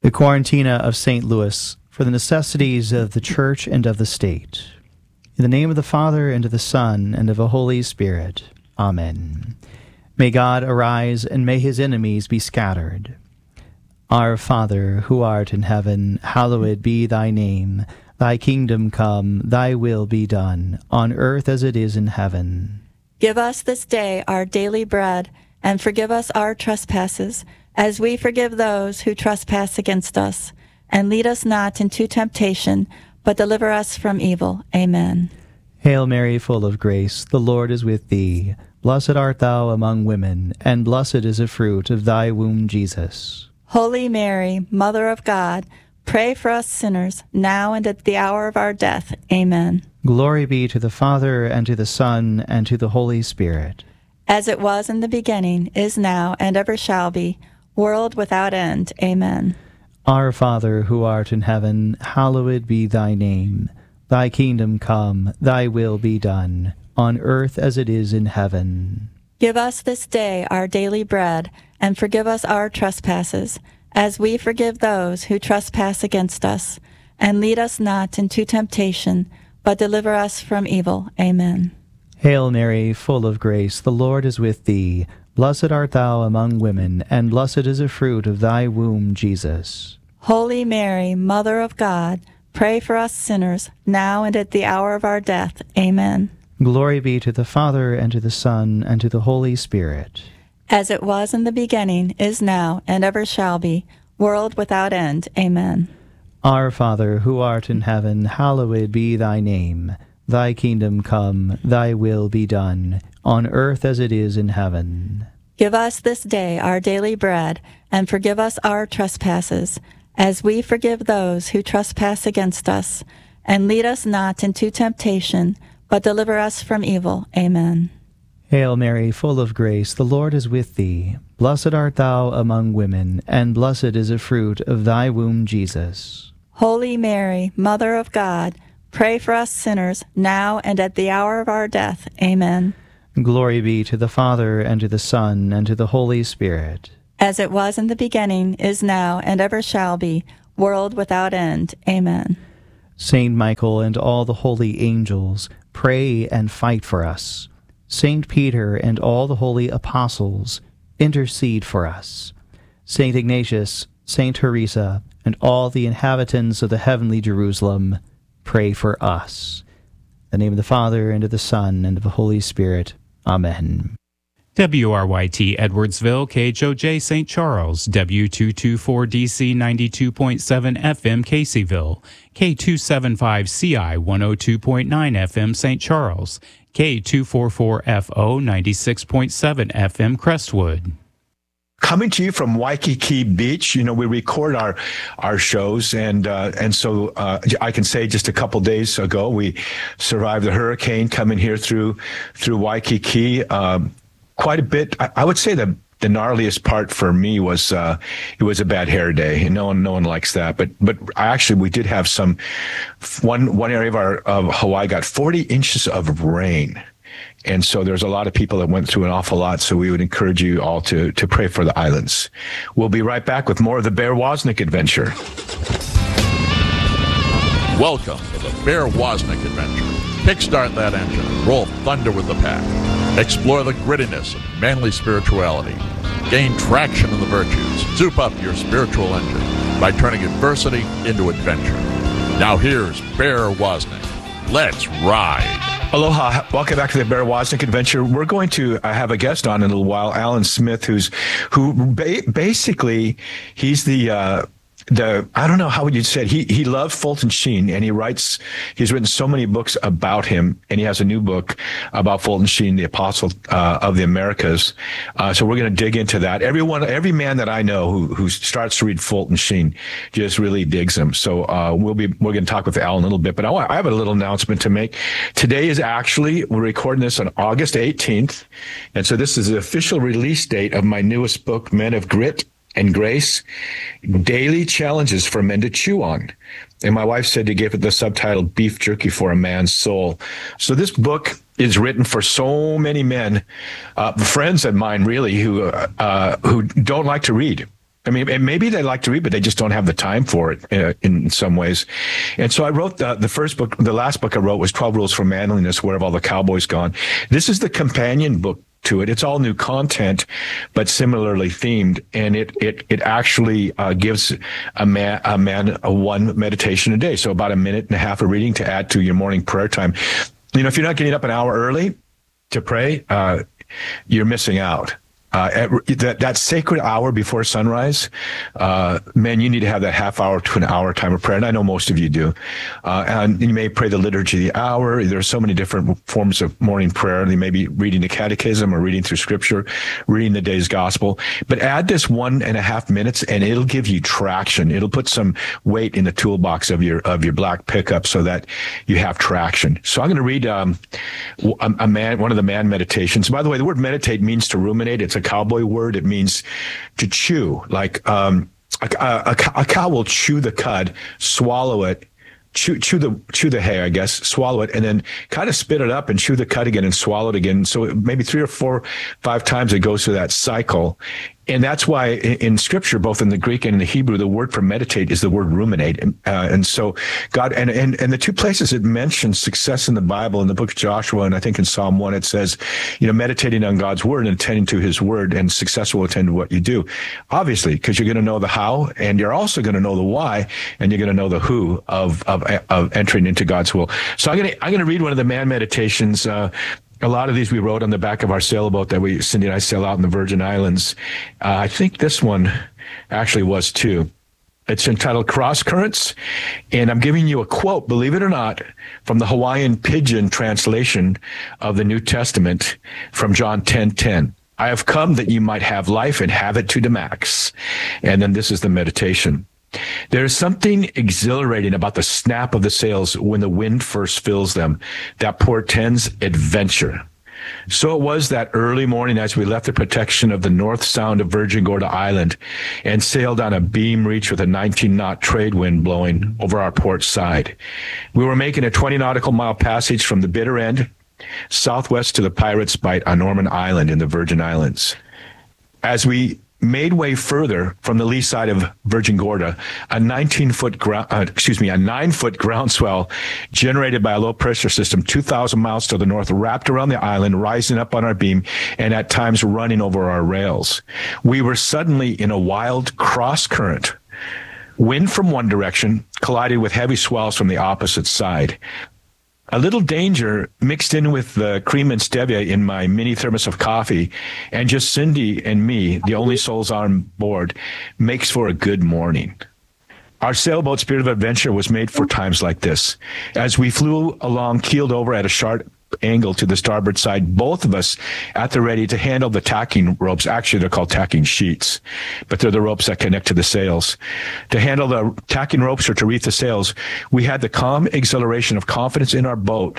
the Quarantina of St. Louis, for the necessities of the Church and of the State. In the name of the Father, and of the Son, and of the Holy Spirit. Amen. May God arise, and may his enemies be scattered. Our Father, who art in heaven, hallowed be thy name. Thy kingdom come, thy will be done, on earth as it is in heaven. Give us this day our daily bread, and forgive us our trespasses, as we forgive those who trespass against us. And lead us not into temptation, but deliver us from evil. Amen. Hail Mary, full of grace, the Lord is with thee. Blessed art thou among women, and blessed is the fruit of thy womb, Jesus. Holy Mary, Mother of God, pray for us sinners, now and at the hour of our death. Amen. Glory be to the Father, and to the Son, and to the Holy Spirit. As it was in the beginning, is now, and ever shall be, world without end. Amen. Our Father, who art in heaven, hallowed be thy name. Thy kingdom come, thy will be done, on earth as it is in heaven. Give us this day our daily bread, and forgive us our trespasses, as we forgive those who trespass against us. And lead us not into temptation, but deliver us from evil. Amen. Hail Mary, full of grace, the Lord is with thee. Blessed art thou among women, and blessed is the fruit of thy womb, Jesus. Holy Mary, Mother of God, pray for us sinners, now and at the hour of our death. Amen. Glory be to the Father, and to the Son, and to the Holy Spirit. As it was in the beginning, is now, and ever shall be, world without end. Amen. Our Father, who art in heaven, hallowed be thy name. Thy kingdom come, thy will be done, on earth as it is in heaven. Give us this day our daily bread, and forgive us our trespasses, as we forgive those who trespass against us. And lead us not into temptation, but deliver us from evil. Amen. Hail Mary, full of grace, the Lord is with thee. Blessed art thou among women, and blessed is the fruit of thy womb, Jesus. Holy Mary, Mother of God, pray for us sinners, now and at the hour of our death. Amen. Glory be to the Father, and to the Son, and to the Holy Spirit. As it was in the beginning, is now, and ever shall be, world without end. Amen. Saint Michael and all the holy angels, pray and fight for us. Saint Peter and all the holy apostles, intercede for us. Saint Ignatius, Saint Teresa, and all the inhabitants of the heavenly Jerusalem, pray for us. In the name of the Father, and of the Son, and of the Holy Spirit. Amen. WRYT Edwardsville, KHOJ St. Charles, W224DC 92.7 FM Caseyville, K275CI 102.9 FM St. Charles, K244FO 96.7 FM Crestwood. Coming to you from Waikiki Beach, we record our shows, and so I can say just a couple days ago we survived the hurricane coming here through Waikiki. Quite a bit. I would say the gnarliest part for me was it was a bad hair day, and no one likes that. But we did have one area of Hawaii got 40 inches of rain. And so there's a lot of people that went through an awful lot. So we would encourage you all to pray for the islands. We'll be right back with more of the Bear Wozniak adventure. Welcome to the Bear Wozniak adventure. Kickstart that engine and roll thunder with the pack. Explore the grittiness of manly spirituality. Gain traction in the virtues. Soup up your spiritual engine by turning adversity into adventure. Now here's Bear Wozniak. Let's ride. Aloha. Welcome back to the Bear Wozniak adventure. We're going to have a guest on in a little while, Alan Smith, who basically he's the I don't know how would you say it. He loved Fulton Sheen, and he's written so many books about him, and he has a new book about Fulton Sheen, the Apostle of the Americas. So we're going to dig into that. Every man that I know who starts to read Fulton Sheen just really digs him. So we're going to talk with Alan a little bit, but I have a little announcement to make. Today is we're recording this on August 18th, and so this is the official release date of my newest book, Men of Grit and Grace, Daily Challenges for Men to Chew On. And my wife said to give it the subtitle, Beef Jerky for a Man's Soul. So this book is written for so many men, friends of mine really, who don't like to read. I mean, and maybe they like to read, but they just don't have the time for it in some ways. And so I wrote the first book. The last book I wrote was 12 Rules for Manliness, Where Have All the Cowboys Gone? This is the companion book to it. It's all new content, but similarly themed. And it actually gives a man one meditation a day. So about a minute and a half of reading to add to your morning prayer time. You know, if you're not getting up an hour early to pray, you're missing out. That sacred hour before sunrise, man, you need to have that half hour to an hour time of prayer. And I know most of you do. And you may pray the liturgy of the hour. There are so many different forms of morning prayer. They may be reading the catechism or reading through scripture, reading the day's gospel. But add this 1.5 minutes and it'll give you traction. It'll put some weight in the toolbox of your black pickup so that you have traction. So I'm going to read one of the man meditations. By the way, the word meditate means to ruminate. It's a cowboy word. It means to chew. Like a cow will chew the cud, swallow it, chew the hay, I guess, swallow it, and then kind of spit it up and chew the cud again and swallow it again. So maybe 3 or 4, 5 times it goes through that cycle. And that's why in scripture, both in the Greek and in the Hebrew, the word for meditate is the word ruminate. And so God, and the two places it mentions success in the Bible, in the book of Joshua, and I think in Psalm 1, it says, you know, meditating on God's word and attending to his word, and success will attend to what you do. Obviously, because you're going to know the how, and you're also going to know the why, and you're going to know the who of entering into God's will. So I'm going to read one of the man meditations. A lot of these we wrote on the back of our sailboat that Cindy and I sail out in the Virgin Islands. I think this one actually was too. It's entitled Cross Currents, and I'm giving you a quote, believe it or not, from the Hawaiian Pidgin translation of the New Testament from John 10:10. I have come that you might have life and have it to the max. And then this is the meditation. There is something exhilarating about the snap of the sails when the wind first fills them that portends adventure. So it was that early morning as we left the protection of the North Sound of Virgin Gorda Island and sailed on a beam reach with a 19-knot trade wind blowing over our port side. We were making a 20 nautical mile passage from the bitter end southwest to the Pirates' Bite on Norman Island in the Virgin Islands. As we made way further from the lee side of Virgin Gorda, a 9-foot groundswell generated by a low pressure system 2,000 miles to the north wrapped around the island, rising up on our beam and at times running over our rails. We were suddenly in a wild cross current. Wind from one direction collided with heavy swells from the opposite side. A little danger mixed in with the cream and stevia in my mini thermos of coffee, and just Cindy and me, the only souls on board, makes for a good morning. Our sailboat Spirit of Adventure was made for times like this. As we flew along, keeled over at a sharp angle to the starboard side, both of us at the ready to handle the tacking ropes. Actually, they're called tacking sheets, but they're the ropes that connect to the sails. To handle the tacking ropes or to reef the sails, we had the calm exhilaration of confidence in our boat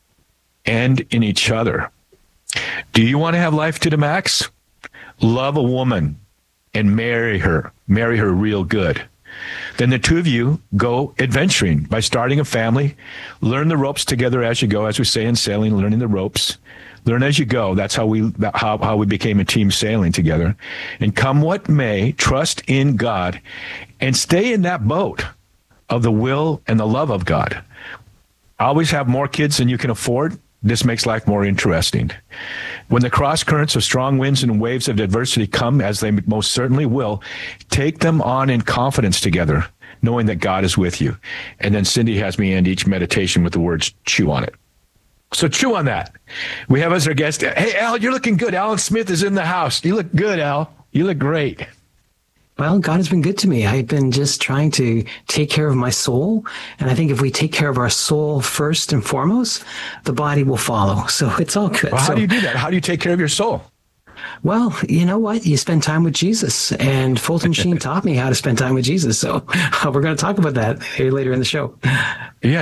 and in each other. Do you want to have life to the max? Love a woman and marry her real good. Then the two of you go adventuring by starting a family. Learn the ropes together as you go, as we say in sailing, learning the ropes. Learn as you go. That's how we became a team sailing together. And come what may, trust in God and stay in that boat of the will and the love of God. Always have more kids than you can afford. This makes life more interesting. When the cross currents of strong winds and waves of adversity come, as they most certainly will, take them on in confidence together, knowing that God is with you. And then Cindy has me end each meditation with the words, chew on it. So chew on that. We have as our guest, hey, Al, you're looking good. Alan Smith is in the house. You look good, Al. You look great. Well, God has been good to me. I've been just trying to take care of my soul. And I think if we take care of our soul first and foremost, the body will follow. So it's all good. Well, how do you do that? How do you take care of your soul? Well, you know what? You spend time with Jesus. And Fulton Sheen taught me how to spend time with Jesus. So we're going to talk about that later in the show. Yeah.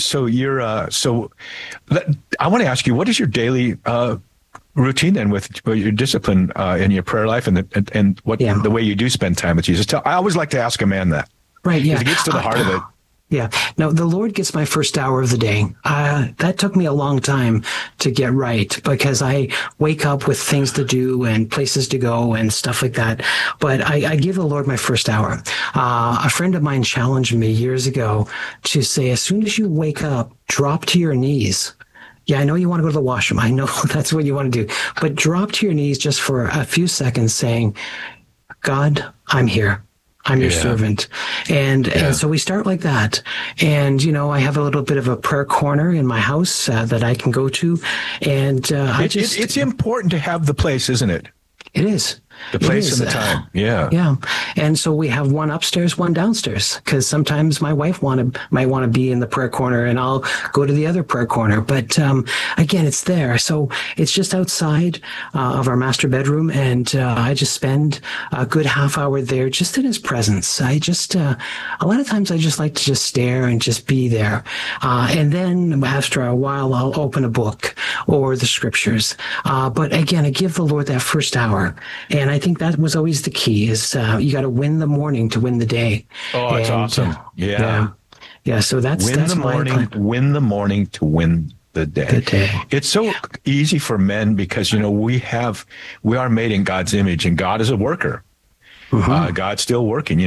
I want to ask you, what is your daily routine then with your discipline in your prayer life and the way you do spend time with Jesus? I always like to ask a man that. Right. Yeah. Because it gets to the heart of it. Yeah. No, the Lord gets my first hour of the day. That took me a long time to get right because I wake up with things to do and places to go and stuff like that. But I give the Lord my first hour. A friend of mine challenged me years ago to say, as soon as you wake up, drop to your knees. Yeah, I know you want to go to the washroom. I know that's what you want to do. But drop to your knees just for a few seconds saying, God, I'm here. I'm your servant. And so we start like that. And, I have a little bit of a prayer corner in my house that I can go to. And it's important to have the place, isn't it? It is. The place and the time. Yeah. Yeah. And so we have one upstairs, one downstairs, because sometimes my wife might want to be in the prayer corner and I'll go to the other prayer corner. But again, it's there. So it's just outside of our master bedroom. And I just spend a good half hour there just in his presence. I just, a lot of times I just like to just stare and just be there. And then after a while, I'll open a book or the scriptures. But again, I give the Lord that first hour. And I think that was always the key is you got to win the morning to win the day. Oh, it's awesome. Yeah. So that's win the morning to win the day. It's so easy for men because, we are made in God's image and God is a worker. Mm-hmm. God's still working,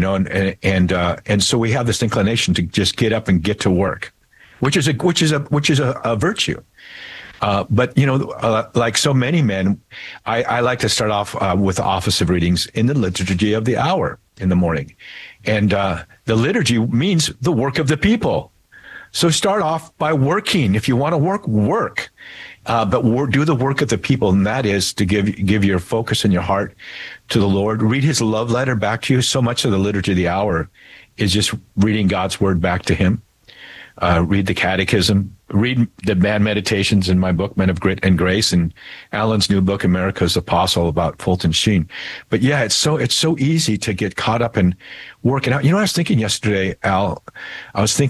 and so we have this inclination to just get up and get to work, which is a virtue. But, like so many men, I like to start off with the office of readings in the liturgy of the hour in the morning. And the liturgy means the work of the people. So start off by working. If you want to work. But do the work of the people, and that is to give your focus and your heart to the Lord. Read his love letter back to you. So much of the liturgy of the hour is just reading God's word back to him. Read the catechism, read the Man Meditations in my book, Men of Grit and Grace, and Alan's new book, America's Apostle, about Fulton Sheen. But yeah, it's so easy to get caught up in working out. I was thinking yesterday, Al, I used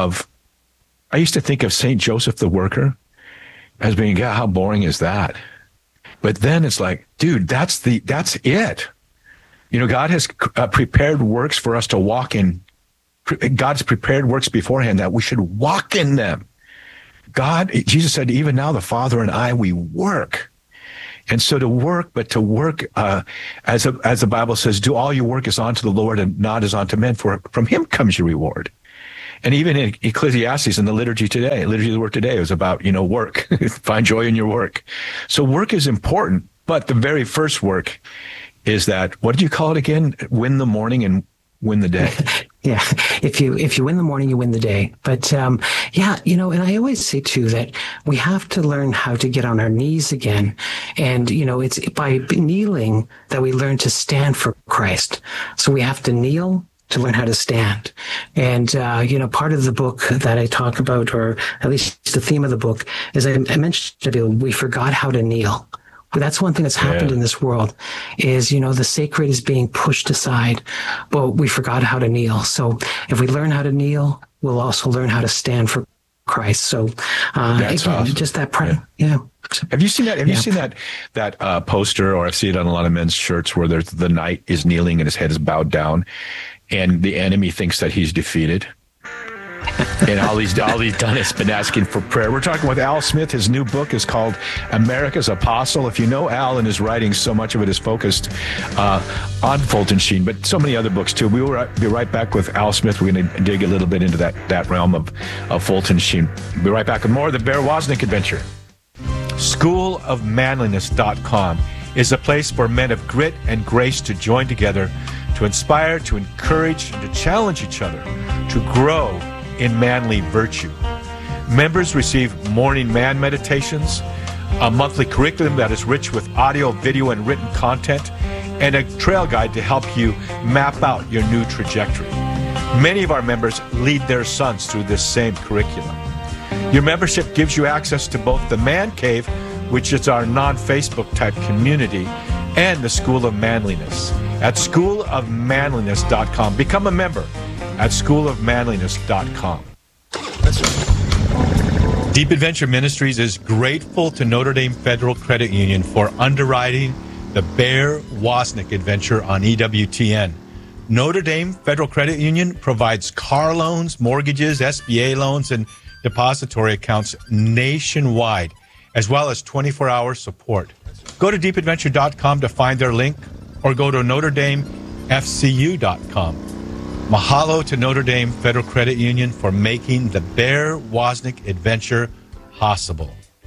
to think of St. Joseph the Worker as being, how boring is that? But then it's like, dude, that's it. God has prepared works for us to walk in. God's prepared works beforehand that we should walk in them. Jesus said, even now the Father and I, we work. And so to work as the Bible says, do all your work as unto the Lord and not as unto men, for from him comes your reward. And even in Ecclesiastes, in the liturgy of the word today, was about, work. Find joy in your work. So work is important, but the very first work is that, what did you call it again? Win the morning and win the day. Yeah. If you win the morning, you win the day. But, and I always say too, that we have to learn how to get on our knees again. And, it's by kneeling that we learn to stand for Christ. So we have to kneel to learn how to stand. And, part of the book that I talk about, or at least the theme of the book, is I mentioned to you, we forgot how to kneel. But that's one thing that's happened in this world is, the sacred is being pushed aside, but we forgot how to kneel. So if we learn how to kneel, we'll also learn how to stand for Christ. So, that's again, awesome. Just that prayer. Yeah. Have you seen that? Have you seen that poster, or I've seen it on a lot of men's shirts where the knight is kneeling and his head is bowed down and the enemy thinks that he's defeated? And all he's done has been asking for prayer. We're talking with Al Smith. His new book is called America's Apostle. If you know Al and his writing, so much of it is focused on Fulton Sheen, but so many other books too. We will be right back with Al Smith. We're going to dig a little bit into that realm of Fulton Sheen. We'll be right back with more of the Bear Wozniak Adventure. SchoolofManliness.com is a place for men of grit and grace to join together, to inspire, to encourage, and to challenge each other to grow in manly virtue. Members receive morning man meditations, a monthly curriculum that is rich with audio, video, and written content, and a trail guide to help you map out your new trajectory. Many of our members lead their sons through this same curriculum. Your membership gives you access to both the Man Cave, which is our non-Facebook type community, and the School of Manliness at schoolofmanliness.com. Become a member at schoolofmanliness.com. That's right. Deep Adventure Ministries is grateful to Notre Dame Federal Credit Union for underwriting the Bear Wozniak Adventure on EWTN. Notre Dame Federal Credit Union provides car loans, mortgages, SBA loans, and depository accounts nationwide, as well as 24-hour support. Go to deepadventure.com to find their link, or go to NotreDameFCU.com. Mahalo to Notre Dame Federal Credit Union for making the Bear Wozniak adventure possible.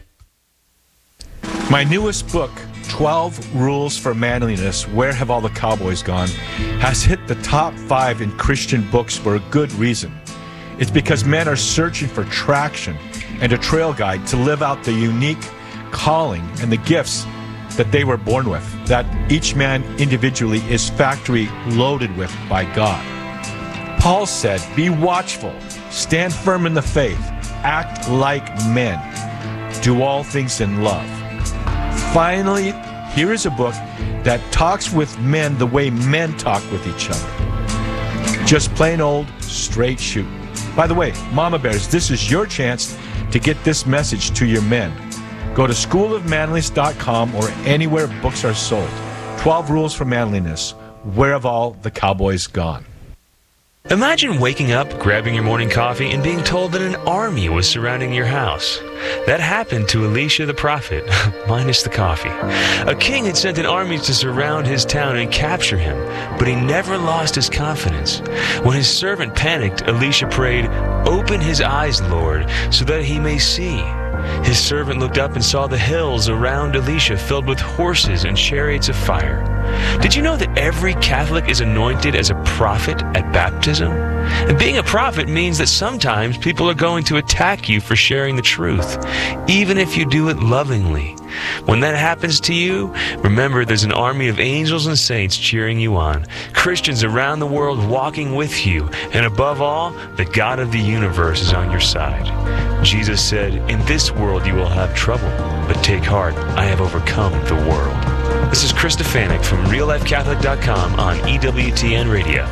My newest book, 12 Rules for Manliness, Where Have All the Cowboys Gone?, has hit the top 5 in Christian books for a good reason. It's because men are searching for traction and a trail guide to live out the unique calling and the gifts that they were born with, that each man individually is factory loaded with by God. Paul said, be watchful, stand firm in the faith, act like men, do all things in love. Finally, here is a book that talks with men the way men talk with each other. Just plain old straight shoot. By the way, Mama Bears, this is your chance to get this message to your men. Go to schoolofmanliness.com or anywhere books are sold. 12 Rules for Manliness. Where have all the cowboys gone? Imagine waking up, grabbing your morning coffee, and being told that an army was surrounding your house. That happened to Elisha the prophet, minus the coffee. A king had sent an army to surround his town and capture him, but he never lost his confidence. When his servant panicked, Elisha prayed, "Open his eyes, Lord, so that he may see." His servant looked up and saw the hills around Elisha filled with horses and chariots of fire. Did you know that every Catholic is anointed as a prophet at baptism? And being a prophet means that sometimes people are going to attack you for sharing the truth, even if you do it lovingly. When that happens to you, remember there's an army of angels and saints cheering you on, Christians around the world walking with you, and above all, the God of the universe is on your side. Jesus said, "In this world you will have trouble, but take heart, I have overcome the world." This is Chris Stefanik from RealLifeCatholic.com on EWTN Radio.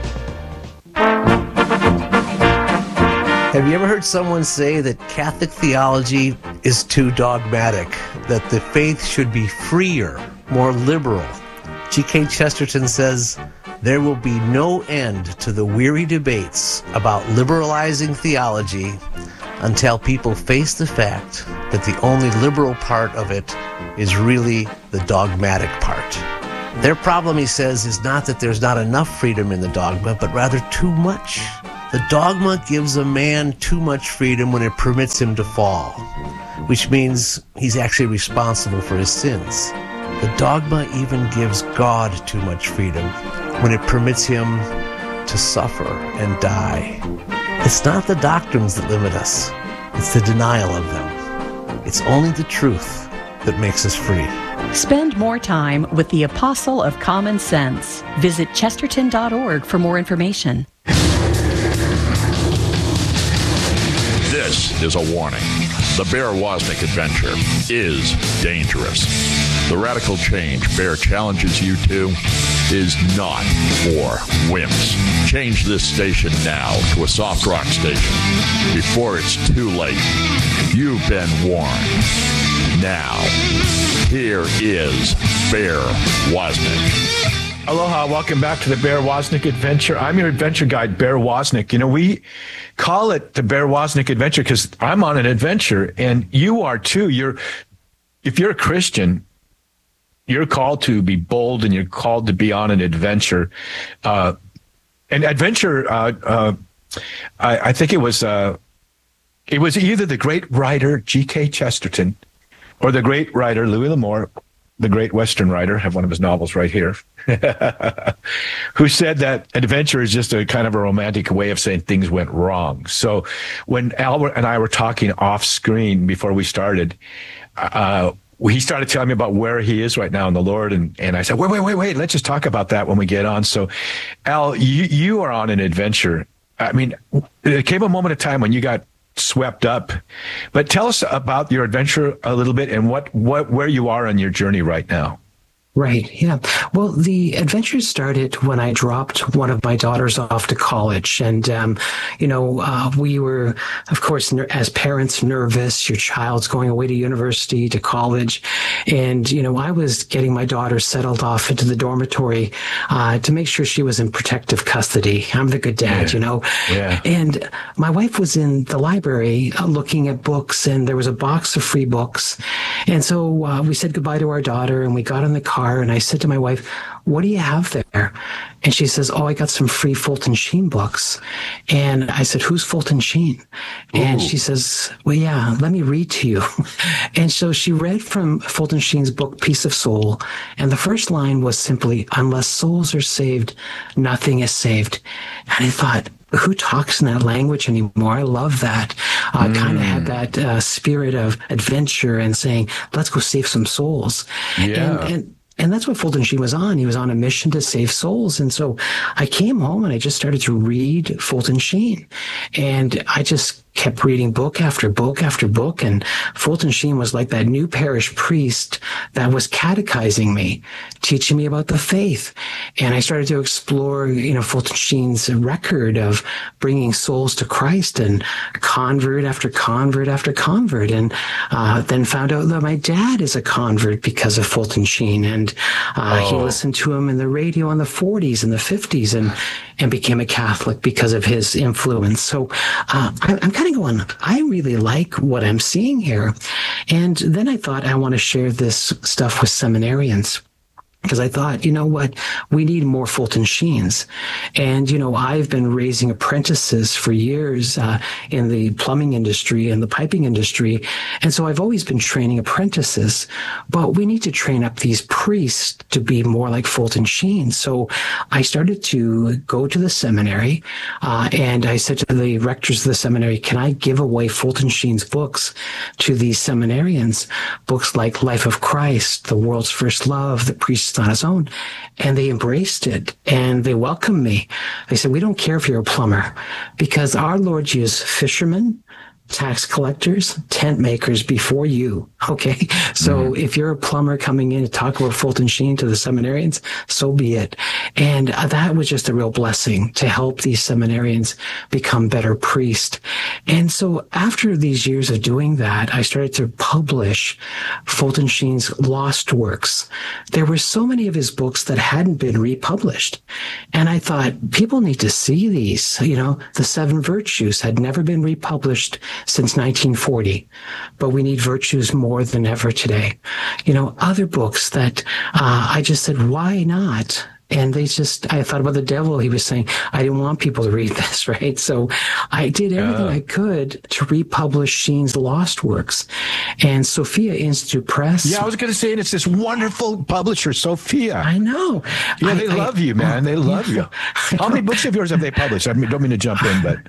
Have you ever heard someone say that Catholic theology is too dogmatic, that the faith should be freer, more liberal? G.K. Chesterton says, there will be no end to the weary debates about liberalizing theology until people face the fact that the only liberal part of it is really the dogmatic part. Their problem, he says, is not that there's not enough freedom in the dogma, but rather too much. The dogma gives a man too much freedom when it permits him to fall, which means he's actually responsible for his sins. The dogma even gives God too much freedom when it permits him to suffer and die. It's not the doctrines that limit us, it's the denial of them. It's only the truth that makes us free. Spend more time with the Apostle of Common Sense. Visit Chesterton.org for more information. This is a warning. The Bear Wozniak adventure is dangerous. The radical change Bear challenges you to is not for wimps. Change this station now to a soft rock station before it's too late. You've been warned. Now, here is Bear Wozniak. Aloha, welcome back to the Bear Wozniak Adventure. I'm your adventure guide, Bear Wozniak. You know, we call it the Bear Wozniak Adventure because I'm on an adventure, and you are too. If you're a Christian, you're called to be bold, and you're called to be on an adventure. And adventure, I think it was either the great writer G.K. Chesterton or the great writer Louis L'Amour, the great Western writer, I have one of his novels right here, who said that adventure is just a kind of a romantic way of saying things went wrong. So when Albert and I were talking off screen before we started, he started telling me about where he is right now in the Lord. And I said, wait, let's just talk about that when we get on. So Al, you are on an adventure. I mean, there came a moment of time when you got swept up, but tell us about your adventure a little bit and where you are on your journey right now. Right. Yeah. Well, the adventure started when I dropped one of my daughters off to college. And, we were, of course, as parents, nervous. Your child's going away to university, to college. And, I was getting my daughter settled off into the dormitory to make sure she was in protective custody. I'm the good dad, Yeah. And my wife was in the library looking at books, and there was a box of free books. And so we said goodbye to our daughter, and we got in the car. And I said to my wife, "What do you have there?" And she says, "Oh, I got some free Fulton Sheen books." And I said, "Who's Fulton Sheen?" And she says, "Well, yeah, let me read to you." And so she read from Fulton Sheen's book, Peace of Soul. And the first line was simply, "Unless souls are saved, nothing is saved." And I thought, who talks in that language anymore? I love that. Kind of had that spirit of adventure and saying, let's go save some souls. Yeah. And that's what Fulton Sheen was on. He was on a mission to save souls. And so I came home and I just started to read Fulton Sheen. And I just kept reading book after book after book. And Fulton Sheen was like that new parish priest that was catechizing me, teaching me about the faith. And I started to explore, Fulton Sheen's record of bringing souls to Christ, and convert after convert after convert. And then found out that my dad is a convert because of Fulton Sheen. And he listened to him in the radio in the 40s and the 50s and became a Catholic because of his influence. So I'm kind of going, I really like what I'm seeing here. And then I thought, I want to share this stuff with seminarians. Because I thought, you know what, we need more Fulton Sheens. And, I've been raising apprentices for years in the plumbing industry and the piping industry. And so I've always been training apprentices. But we need to train up these priests to be more like Fulton Sheen. So I started to go to the seminary and I said to the rectors of the seminary, can I give away Fulton Sheen's books to these seminarians? Books like Life of Christ, The World's First Love, The Priest on his own. And they embraced it and they welcomed me. They said, we don't care if you're a plumber, because our Lord used fishermen, tax collectors, tent makers before you. Okay. So if you're a plumber coming in to talk about Fulton Sheen to the seminarians, so be it. And that was just a real blessing to help these seminarians become better priests. And so after these years of doing that, I started to publish Fulton Sheen's lost works. There were so many of his books that hadn't been republished. And I thought, people need to see these. The Seven Virtues had never been republished since 1940, but we need virtues more than ever today. Other books that I just said, why not? And I thought about the devil. He was saying, I didn't want people to read this, right? So I did everything I could to republish Sheen's lost works. And Sophia Institute Press. Yeah, I was going to say, and it's this wonderful publisher, Sophia. I know. Yeah, they love you, man. They love you. How many books of yours have they published? I don't mean to jump in, but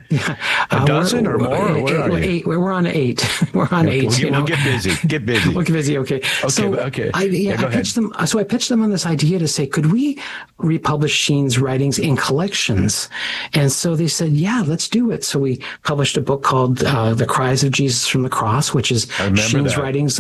a dozen or more? Or where are you? We're on 8. We're on 8. We'll get busy. Get busy. We'll get busy. Okay. Okay. I pitched them. So I pitched them on this idea to say, could we republish Sheen's writings in collections? And so they said, yeah, let's do it. So we published a book called The Cries of Jesus from the Cross, which is Sheen's writings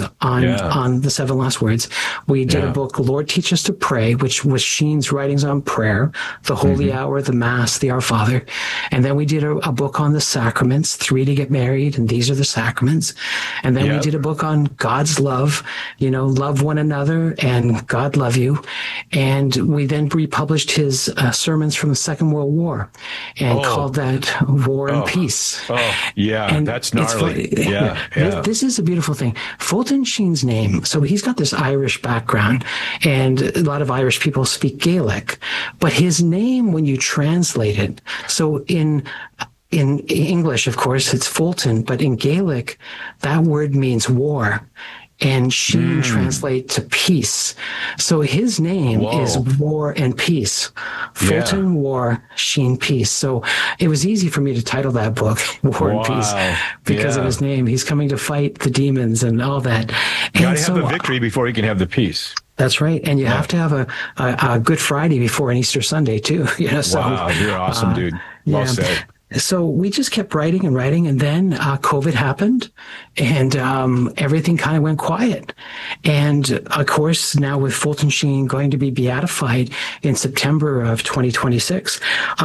on the 7 last words. We did a book, Lord Teach Us to Pray, which was Sheen's writings on prayer, the Holy Hour, the Mass, the Our Father. And then we did a book on the sacraments, 3 to get married, and these are the sacraments. And then we did a book on God's love, love one another and God love you. And we then republished his sermons from the Second World War and called that War and Peace. And that's gnarly. This is a beautiful thing. Fulton Sheen's name, so he's got this Irish background, and a lot of Irish people speak Gaelic, but his name, when you translate it, so in English, of course, it's Fulton, but in Gaelic, that word means war. And Sheen translate to peace. So his name is War and Peace. Fulton War, Sheen Peace. So it was easy for me to title that book War and Peace because of his name. He's coming to fight the demons and all that. You got to have the victory before you can have the peace. That's right. And you have to have a Good Friday before an Easter Sunday too. So, wow, you're awesome, dude. Well said. So we just kept writing and writing, and then COVID happened, and everything kind of went quiet. And of course, now with Fulton Sheen going to be beatified in September of 2026,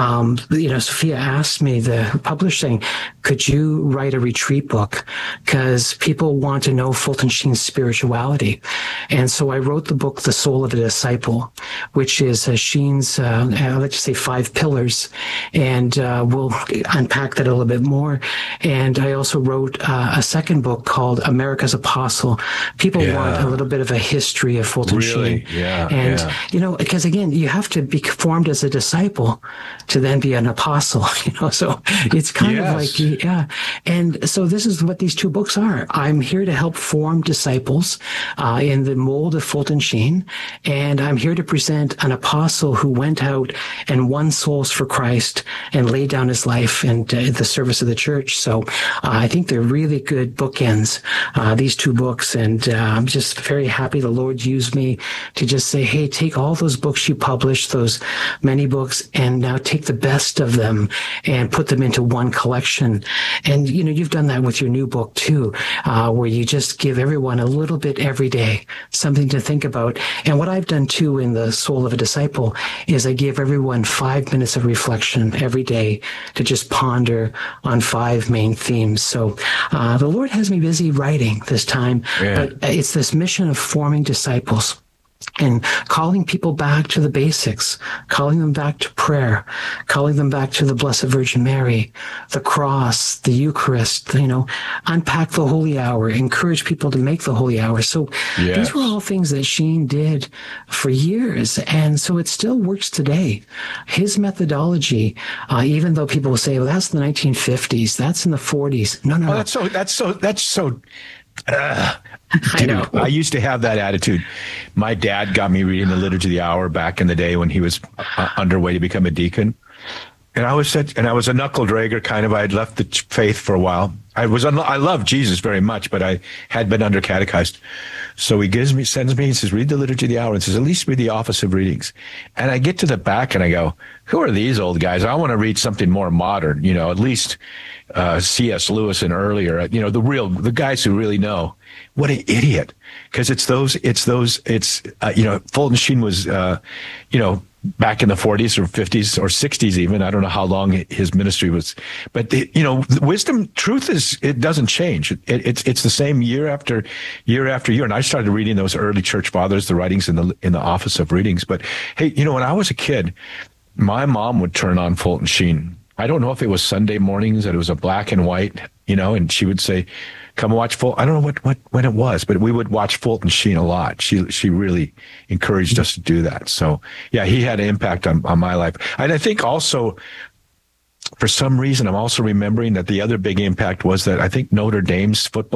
Sophia asked me, the publisher, saying, "Could you write a retreat book? Because people want to know Fulton Sheen's spirituality." And so I wrote the book, The Soul of a Disciple, which is Sheen's, let's just say, 5 pillars, and we'll unpack that a little bit more. And I also wrote a second book called America's Apostle. People want a little bit of a history of Fulton Sheen. And, because again, you have to be formed as a disciple to then be an apostle, so it's kind of like, And so this is what these 2 books are. I'm here to help form disciples in the mold of Fulton Sheen. And I'm here to present an apostle who went out and won souls for Christ and laid down his life and the service of the church. So I think they're really good bookends, these 2 books. And I'm just very happy the Lord used me to just say, hey, take all those books you published, those many books, and now take the best of them and put them into one collection. And, you've done that with your new book too, where you just give everyone a little bit every day, something to think about. And what I've done too in The Soul of a Disciple is I give everyone 5 minutes of reflection every day to just ponder on 5 main themes. So the Lord has me busy writing this time, but it's this mission of forming disciples and calling people back to the basics, calling them back to prayer, calling them back to the Blessed Virgin Mary, the cross, the Eucharist, unpack the Holy Hour, encourage people to make the Holy Hour. So these were all things that Sheen did for years. And so it still works today. His methodology, even though people will say, well, that's the 1950s, that's in the 40s. No. That's so I know. I used to have that attitude. My dad got me reading the Liturgy of the Hour back in the day when he was underway to become a deacon. And I was a knuckle dragger kind of. I had left the faith for a while. I loved Jesus very much, but I had been under catechized. So he sends me, he says, read the Liturgy of the Hour, and says, at least read the Office of Readings. And I get to the back and I go, who are these old guys? I want to read something more modern, at least C.S. Lewis and earlier, the guys who really know. What an idiot. Because Fulton Sheen was, back in the 40s or 50s or 60s even. I don't know how long his ministry was. But, the wisdom, truth it doesn't change. It's the same year after year. And I started reading those early church fathers, the writings in the Office of Readings. But, hey, when I was a kid, my mom would turn on Fulton Sheen. I don't know if it was Sunday mornings, that it was a black and white, and she would say, come watch Fulton. I don't know when it was, but we would watch Fulton Sheen a lot. She really encouraged us to do that. So, yeah, he had an impact on my life. And I think also, for some reason, I'm also remembering that the other big impact was that I think Notre Dame's football